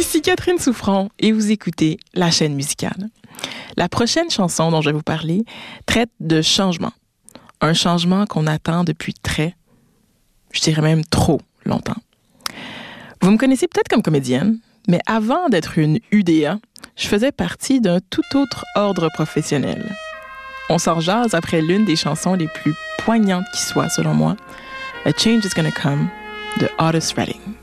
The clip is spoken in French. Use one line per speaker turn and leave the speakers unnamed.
Ici Catherine Souffrant et vous écoutez La Chaîne musicale. La prochaine chanson dont je vais vous parler traite de changement. Un changement qu'on attend depuis je dirais même trop longtemps. Vous me connaissez peut-être comme comédienne, mais avant d'être une UDA, je faisais partie d'un tout autre ordre professionnel. On s'en jase après l'une des chansons les plus poignantes qui soit, selon moi, A Change is Gonna Come de Otis Redding.